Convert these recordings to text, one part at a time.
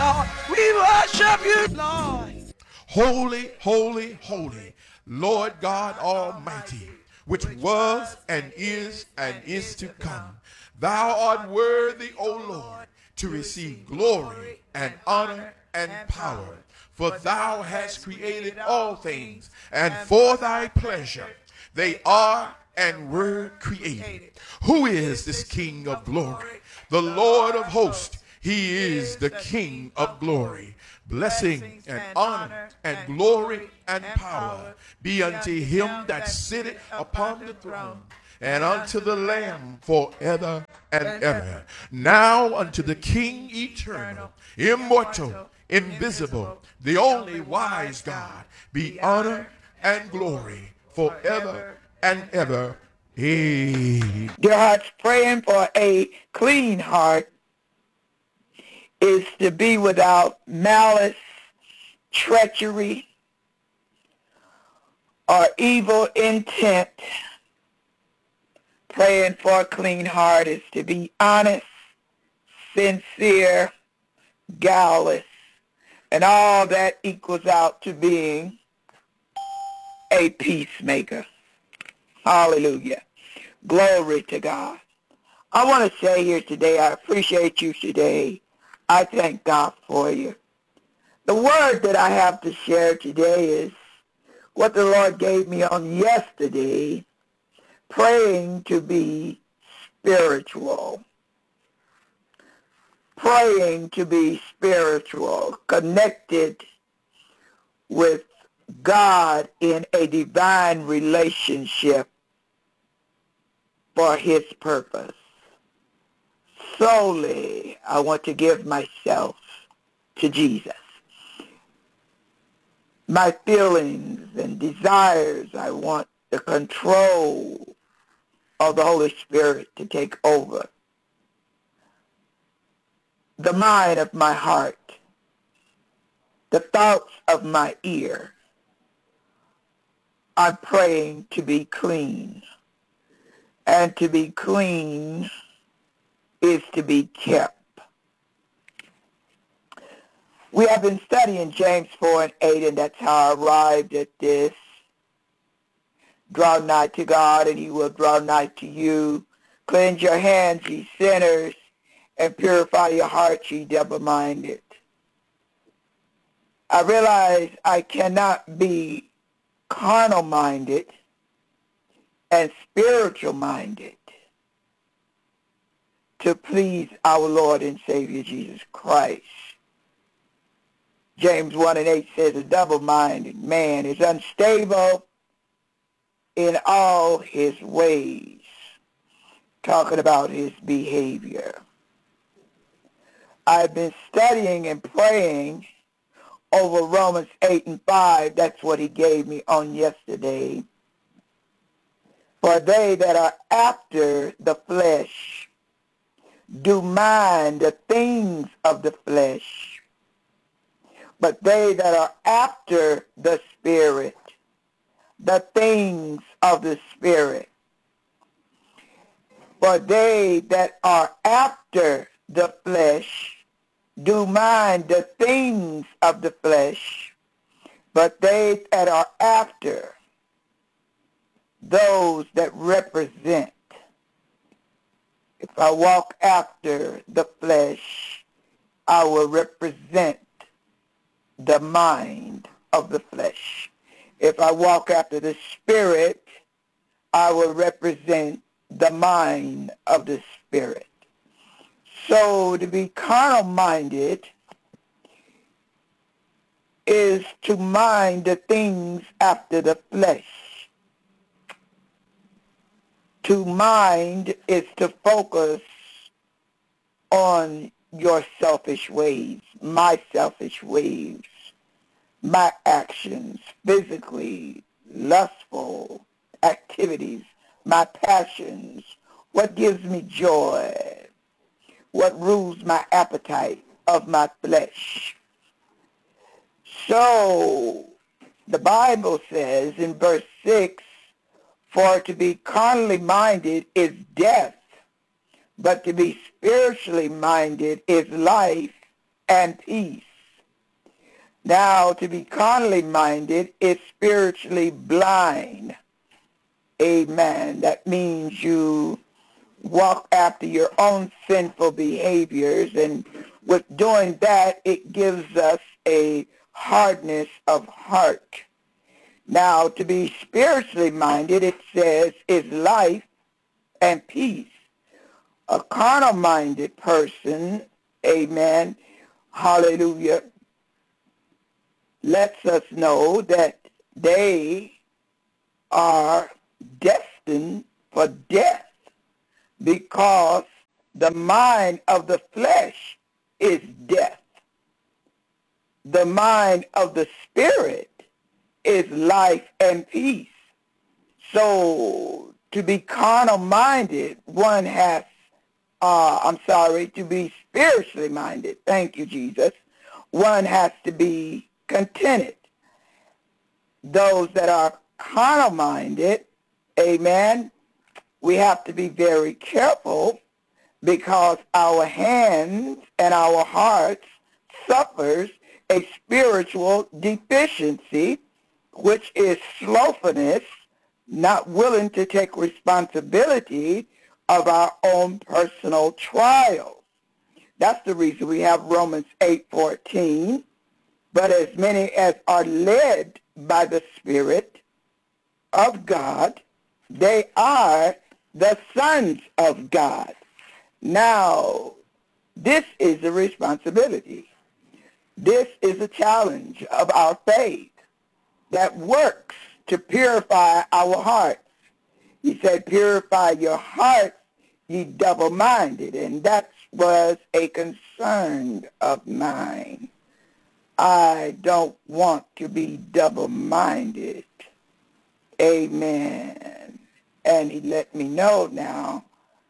God. We worship you, Lord. Holy, holy, holy, Lord God Almighty, which was and is to come. Thou art worthy, O Lord, to receive glory and honor and power. For thou hast created all things, and for thy pleasure they are and were created. Who is this King of glory? The Lord of hosts. He is the King of glory. Blessing and honor and glory and power be unto him that sitteth upon the throne, and unto the Lamb forever and ever. Now unto the King eternal, immortal, invisible, the only wise God, be honor and glory forever and ever. Amen. Dear hearts, praying for a clean heart is to be without malice, treachery, or evil intent. Praying for a clean heart is to be honest, sincere, guileless, and all that equals out to being a peacemaker. Hallelujah. Glory to God. I want to say here today, I appreciate you today. I thank God for you. The word that I have to share today is what the Lord gave me on yesterday, praying to be spiritual. Praying to be spiritual, connected with God in a divine relationship for his purpose. Solely, I want to give myself to Jesus. My feelings and desires, I want the control of the Holy Spirit to take over. The mind of my heart, the thoughts of my ear, I'm praying to be clean. And to be clean is to be kept. We have been studying James 4 and 8, and that's how I arrived at this. Draw nigh to God, and he will draw nigh to you. Cleanse your hands, ye sinners, and purify your hearts, ye double-minded. I realize I cannot be carnal-minded and spiritual-minded to please our Lord and Savior Jesus Christ. James 1 and 8 says, a double-minded man is unstable in all his ways, talking about his behavior. I've been studying and praying over Romans 8 and 5. That's what he gave me on yesterday. For they that are after the flesh do mind the things of the flesh, but they that are after the Spirit, the things of the Spirit. For they that are after the flesh do mind the things of the flesh, but they that are after, those that represent. If I walk after the flesh, I will represent the mind of the flesh. If I walk after the Spirit, I will represent the mind of the Spirit. So to be carnal-minded is to mind the things after the flesh. To mind is to focus on your selfish ways, my selfish ways, my actions, physically, lustful activities, my passions, what gives me joy, what rules my appetite of my flesh. So the Bible says in verse 6, for to be carnally minded is death, but to be spiritually minded is life and peace. Now, to be carnally minded is spiritually blind. Amen. That means you walk after your own sinful behaviors, and with doing that, it gives us a hardness of heart. Now, to be spiritually minded, it says, is life and peace. A carnal-minded person, amen, hallelujah, lets us know that they are destined for death, because the mind of the flesh is death. The mind of the spirit is life and peace. So to be carnal-minded, one has, to be spiritually minded, thank you, Jesus, one has to be contented. Those that are carnal-minded, amen, we have to be very careful, because our hands and our hearts suffers a spiritual deficiency, which is slothfulness, not willing to take responsibility of our own personal trials. That's the reason we have Romans 8:14. But as many as are led by the Spirit of God, they are the sons of God. Now, this is a responsibility. This is a challenge of our faith that works to purify our hearts. He said, purify your hearts, ye double-minded. And that was a concern of mine. I don't want to be double-minded. Amen. And he let me know now,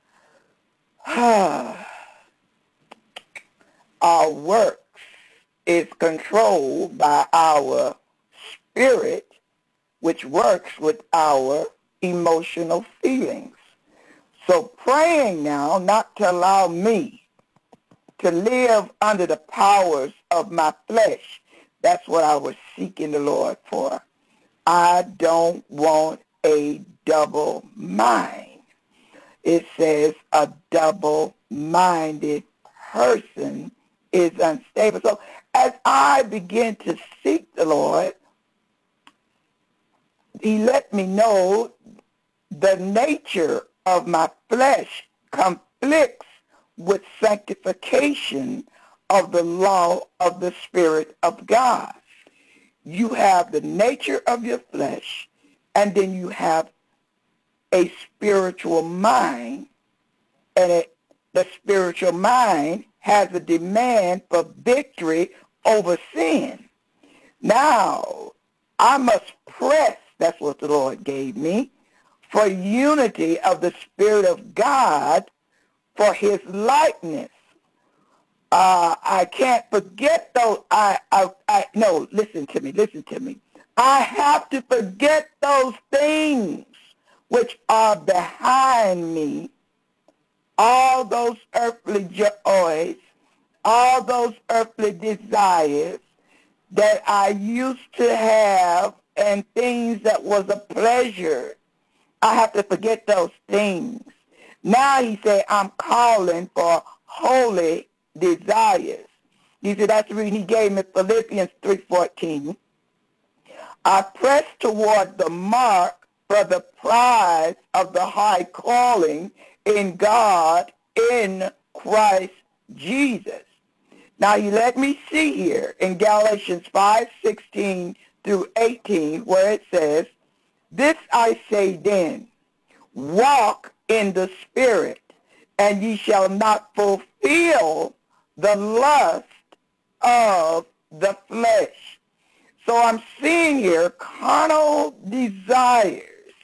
our works is controlled by our spirit, which works with our emotional feelings. So praying now not to allow me to live under the powers of my flesh. That's what I was seeking the Lord for. I don't want a double mind. It says a double-minded person is unstable. So as I begin to seek the Lord, he let me know the nature of my flesh conflicts with sanctification of the law of the Spirit of God. You have the nature of your flesh, and then you have a spiritual mind, and the spiritual mind has a demand for victory over sin. Now, I must press, that's what the Lord gave me, for unity of the Spirit of God for his likeness. I can't forget those, no, listen to me. I have to forget those things which are behind me, all those earthly joys, all those earthly desires that I used to have, and things that was a pleasure. I have to forget those things. Now he said, I'm calling for holy desires. He said, that's the reason he gave me Philippians 3:14. I press toward the mark for the prize of the high calling in God in Christ Jesus. Now you let me see here in Galatians 5:16 through 18, where it says, this I say then, walk in the Spirit, and ye shall not fulfill the lust of the flesh. So I'm seeing here carnal desires.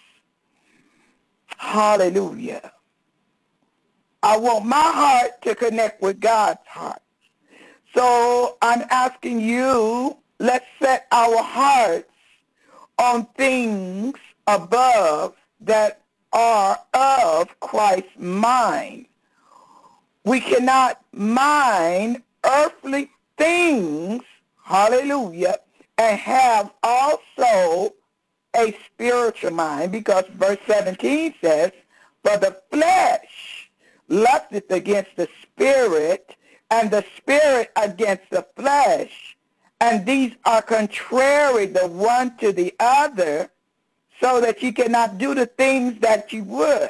Hallelujah. I want my heart to connect with God's heart. So I'm asking you, let's set our hearts on things above that are of Christ's mind. We cannot mind earthly things, hallelujah, and have also a spiritual mind, because verse 17 says, for the flesh lusteth against the spirit, and the spirit against the flesh, and these are contrary the one to the other, so that you cannot do the things that you would.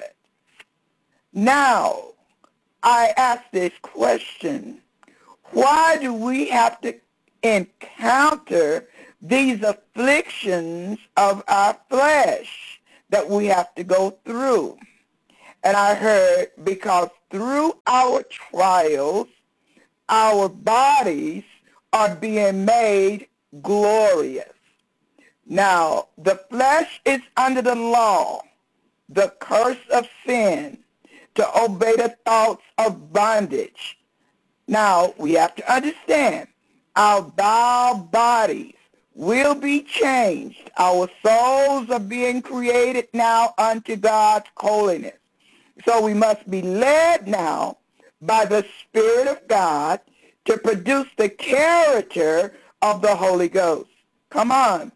Now, I ask this question: why do we have to encounter these afflictions of our flesh that we have to go through? And I heard, because through our trials, our bodies are being made glorious. Now, the flesh is under the law, the curse of sin, to obey the thoughts of bondage. Now, we have to understand, our bodies will be changed. Our souls are being created now unto God's holiness. So we must be led now by the Spirit of God to produce the character of the Holy Ghost. Come on.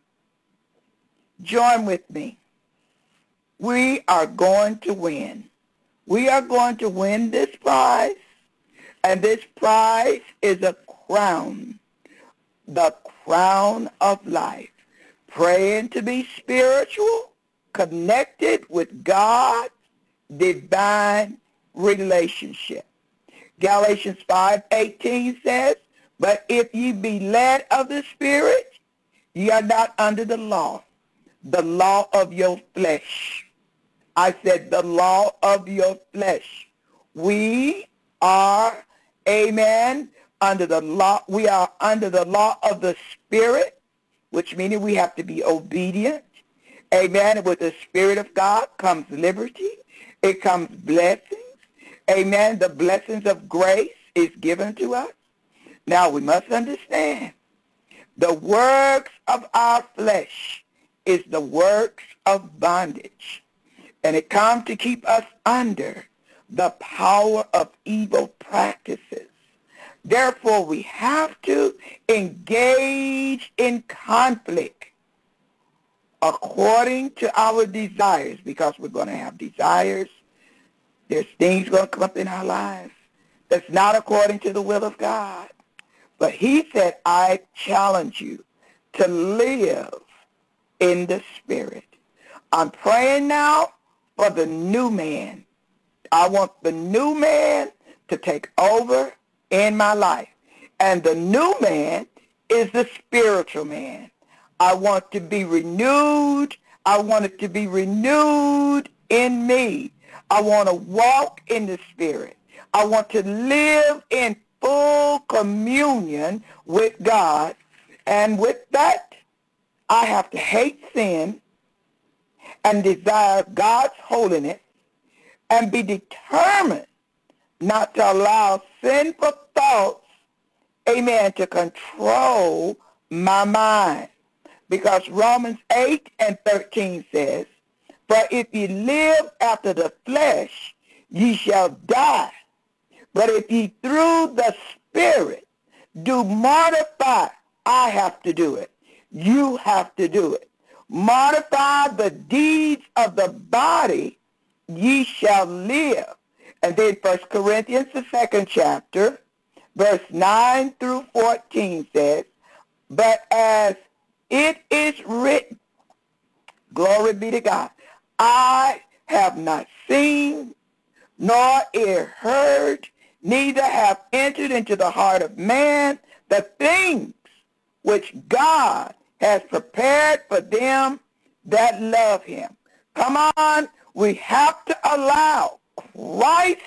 Join with me. We are going to win. We are going to win this prize, and this prize is a crown, the crown of life. Praying to be spiritual, connected with God's divine relationship. Galatians 5:18 says, but if ye be led of the Spirit, ye are not under the law of your flesh. I said the law of your flesh. We are, amen, under the law. We are under the law of the Spirit, which means we have to be obedient. Amen. And with the Spirit of God comes liberty. It comes blessings. Amen. The blessings of grace is given to us. Now we must understand, the works of our flesh is the works of bondage. And it comes to keep us under the power of evil practices. Therefore, we have to engage in conflict according to our desires, because we're going to have desires. There's things going to come up in our lives that's not according to the will of God. But he said, I challenge you to live in the Spirit. I'm praying now for the new man. I want the new man to take over in my life. And the new man is the spiritual man. I want to be renewed. I want it to be renewed in me. I want to walk in the Spirit. I want to live in full communion with God. And with that, I have to hate sin and desire God's holiness and be determined not to allow sinful thoughts, amen, to control my mind. Because Romans 8:13 says, for if ye live after the flesh, ye shall die. But if ye through the Spirit do mortify, I have to do it. You have to do it. Mortify the deeds of the body, ye shall live. And then 1 Corinthians, the 2nd chapter, verse 9 through 14 says, but as it is written, glory be to God, I have not seen, nor ear heard, neither have entered into the heart of man the things which God has prepared for them that love him. Come on, we have to allow Christ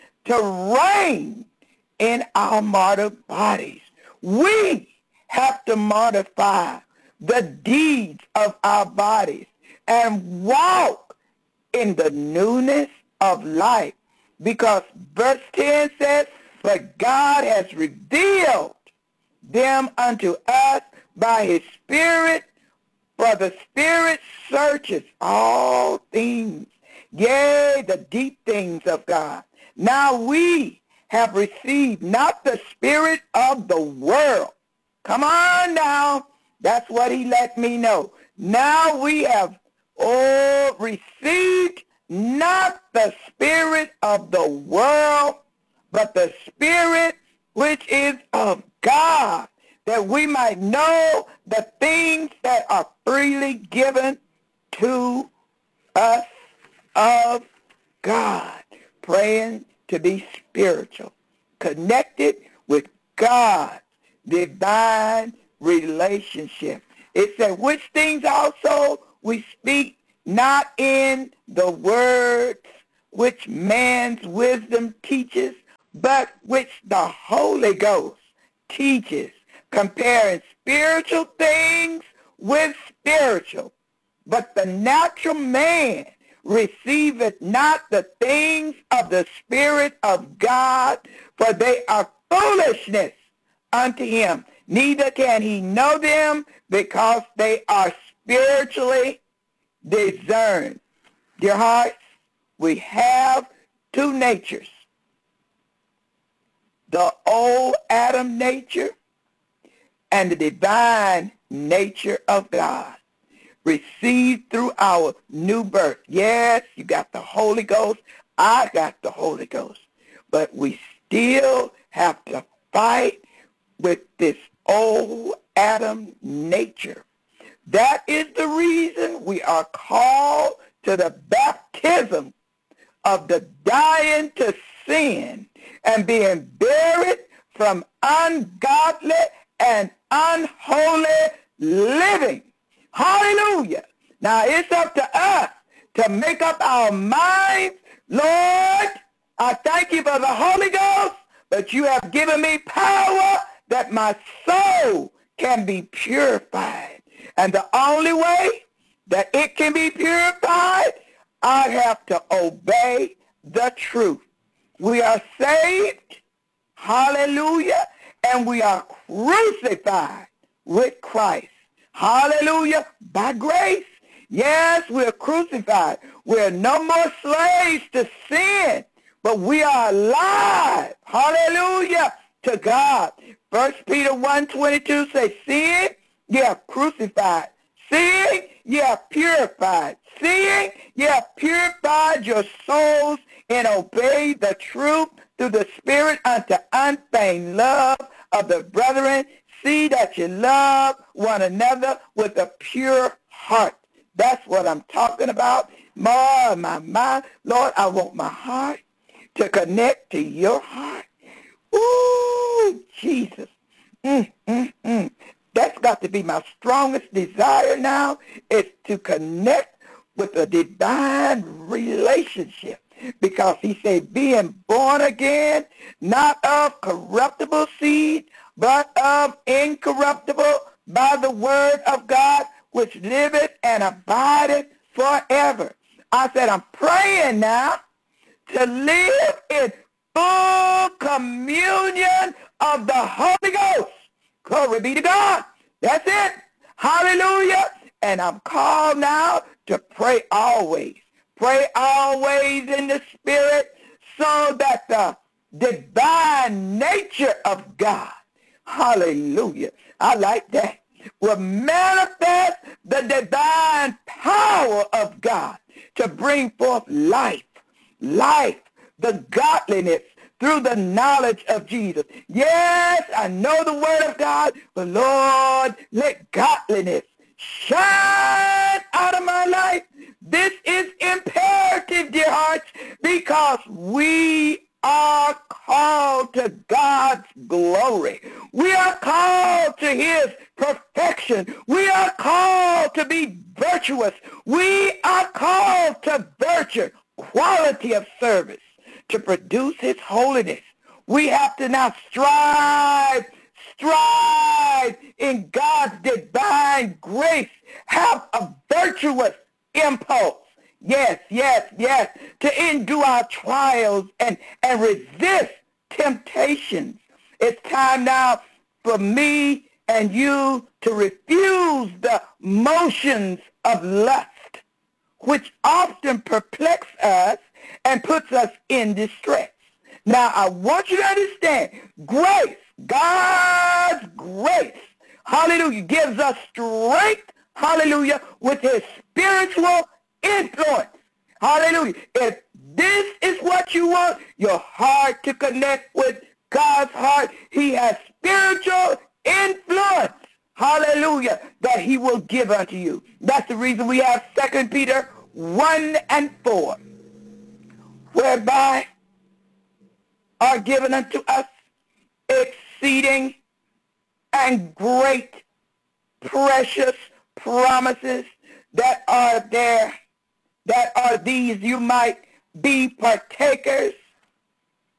to reign in our mortal bodies. We have to mortify the deeds of our bodies and walk in the newness of life. Because verse 10 says, but God has revealed them unto us by his Spirit, for the Spirit searches all things, yea, the deep things of God. Now we have received not the spirit of the world. Come on now. That's what he let me know. Now we have received not the spirit of the world, but the spirit which is of God, that we might know the things that are freely given to us of God. Praying to be spiritual, connected with God's divine relationship. It said, which things also we speak, not in the words which man's wisdom teaches, but which the Holy Ghost teaches, comparing spiritual things with spiritual. But the natural man receiveth not the things of the Spirit of God, for they are foolishness unto him. Neither can he know them, because they are spiritually discerned. Dear hearts, we have two natures. The old Adam nature and the divine nature of God, received through our new birth. Yes, you got the Holy Ghost. I got the Holy Ghost. But we still have to fight with this old Adam nature. That is the reason we are called to the baptism of the dying to sin and being buried from ungodly and unholy living. Hallelujah. Now it's up to us to make up our minds. Lord, I thank you for the Holy Ghost, but you have given me power that my soul can be purified. And the only way that it can be purified, I have to obey the truth. We are saved, hallelujah, and we are crucified with Christ. Hallelujah, by grace. Yes, we're crucified. We're no more slaves to sin, but we are alive. Hallelujah, to God. 1 Peter 1:22 says, seeing you have crucified. Seeing you have purified. Seeing you have purified your souls and obeyed the truth through the Spirit unto unfeigned love of the brethren. See that you love one another with a pure heart. That's what I'm talking about. My, Lord, I want my heart to connect to your heart. Ooh, Jesus. That's got to be my strongest desire now, is to connect with a divine relationship. Because he said, being born again, not of corruptible seed, but of incorruptible, by the word of God, which liveth and abideth forever. I said, I'm praying now to live in full communion of the Holy Ghost. Glory be to God. That's it. Hallelujah. And I'm called now to pray always. Pray always in the Spirit, so that the divine nature of God, hallelujah, I like that, will manifest the divine power of God to bring forth life, the godliness through the knowledge of Jesus. Yes, I know the word of God, but Lord, let godliness shine out of my life. This is imperative, dear hearts, because we are called to God's glory. We are called to his perfection. We are called to be virtuous. We are called to virtue, quality of service, to produce his holiness. We have to now strive in God's divine grace, have a virtuous impulse. Yes, to endure our trials and resist temptations. It's time now for me and you to refuse the motions of lust, which often perplex us and puts us in distress. Now, I want you to understand, grace, God's grace, hallelujah, gives us strength, hallelujah, with his spiritual influence. Hallelujah. If this is what you want, your heart to connect with God's heart, he has spiritual influence, hallelujah, that he will give unto you. That's the reason we have 2 Peter 1 and 4, whereby are given unto us exceeding and great precious promises that are there, that are these you might be partakers